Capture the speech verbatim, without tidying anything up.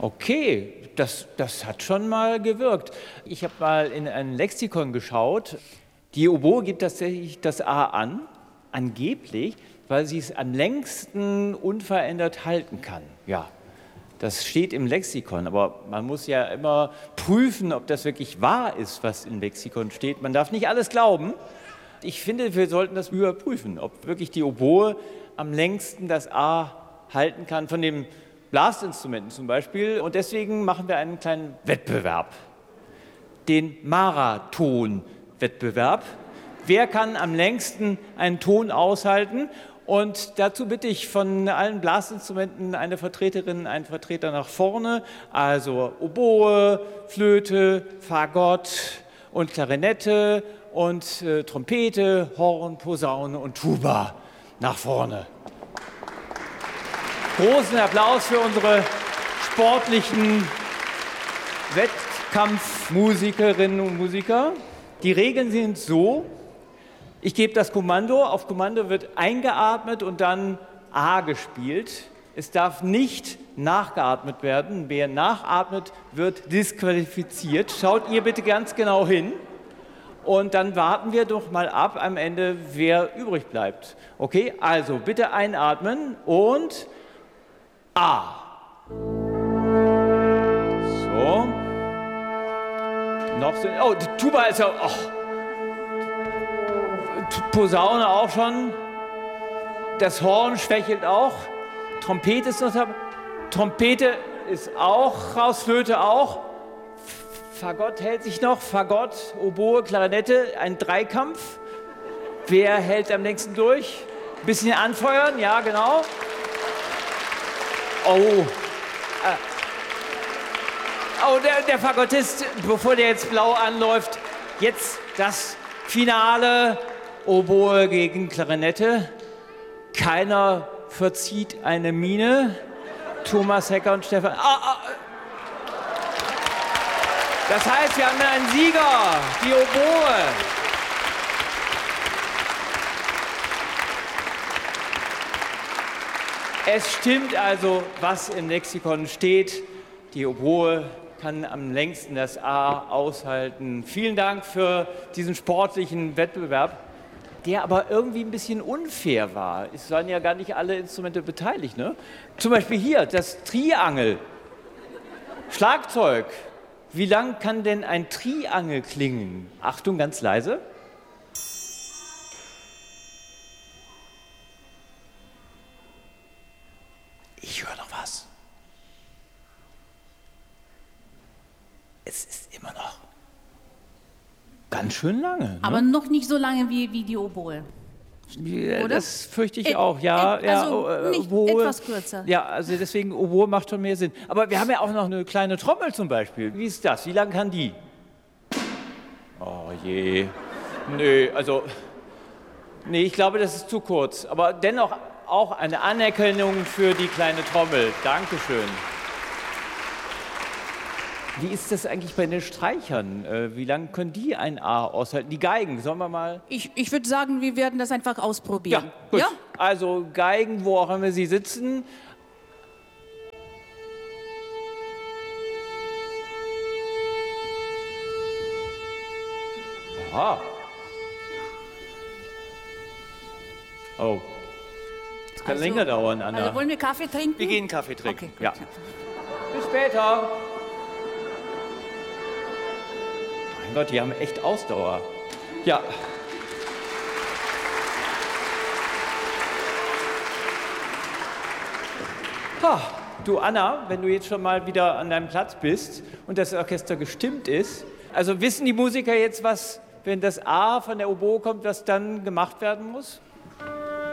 Okay, das, das hat schon mal gewirkt. Ich habe mal in ein Lexikon geschaut. Die Oboe gibt tatsächlich das A an, angeblich, weil sie es am längsten unverändert halten kann. Ja, das steht im Lexikon, aber man muss ja immer prüfen, ob das wirklich wahr ist, was im Lexikon steht. Man darf nicht alles glauben. Ich finde, wir sollten das überprüfen, ob wirklich die Oboe am längsten das A halten kann, von den Blasinstrumenten zum Beispiel. Und deswegen machen wir einen kleinen Wettbewerb, den Marathon-Wettbewerb. Wer kann am längsten einen Ton aushalten? Und dazu bitte ich von allen Blasinstrumenten eine Vertreterin, einen Vertreter nach vorne, also Oboe, Flöte, Fagott und Klarinette und äh, Trompete, Horn, Posaune und Tuba nach vorne. Großen Applaus für unsere sportlichen Wettkampfmusikerinnen und Musiker. Die Regeln sind so: Ich gebe das Kommando, auf Kommando wird eingeatmet und dann A gespielt. Es darf nicht nachgeatmet werden. Wer nachatmet, wird disqualifiziert. Schaut ihr bitte ganz genau hin. Und dann warten wir doch mal ab am Ende, wer übrig bleibt. Okay, also bitte einatmen und A. So. Noch so. Oh, die Tuba ist ja. Oh. Posaune auch schon. Das Horn schwächelt auch. Trompete ist noch dabei. Trompete ist auch raus, Flöte auch. Fagott hält sich noch. Fagott, Oboe, Klarinette, ein Dreikampf. Wer hält am längsten durch? Ein bisschen anfeuern, ja, genau. Oh. Oh, der, der Fagottist, bevor der jetzt blau anläuft, jetzt das Finale. Oboe gegen Klarinette. Keiner verzieht eine Miene. Thomas Hecker und Stefan. Ah, ah. Das heißt, wir haben einen Sieger, die Oboe. Es stimmt also, was im Lexikon steht. Die Oboe kann am längsten das A aushalten. Vielen Dank für diesen sportlichen Wettbewerb, der aber irgendwie ein bisschen unfair war. Es waren ja gar nicht alle Instrumente beteiligt, ne? Zum Beispiel hier, das Triangel. Schlagzeug. Wie lang kann denn ein Triangel klingen? Achtung, ganz leise. Ich höre noch was. Es ist immer noch ganz schön lange. Ne? Aber noch nicht so lange wie, wie die Oboe. Ja, das fürchte ich Ä auch, ja. Ä also ja nicht Oboe, etwas kürzer. Ja, also deswegen Oboe macht schon mehr Sinn. Aber wir haben ja auch noch eine kleine Trommel zum Beispiel. Wie ist das? Wie lang kann die? Oh je. Nee, also, nee, ich glaube, das ist zu kurz. Aber dennoch auch eine Anerkennung für die kleine Trommel. Dankeschön. Wie ist das eigentlich bei den Streichern? Wie lange können die ein A aushalten? Die Geigen, sollen wir mal? Ich, ich würde sagen, wir werden das einfach ausprobieren. Ja, gut. Ja? Also Geigen, wo auch immer sie sitzen. Aha. Oh. Das kann Also, länger dauern, Anna. Also wollen wir Kaffee trinken? Wir gehen Kaffee trinken. Okay, ja. Bis später. Mein Gott, die haben echt Ausdauer. Ja. Ha, du Anna, wenn du jetzt schon mal wieder an deinem Platz bist und das Orchester gestimmt ist, also wissen die Musiker jetzt, was, wenn das A von der Oboe kommt, was dann gemacht werden muss?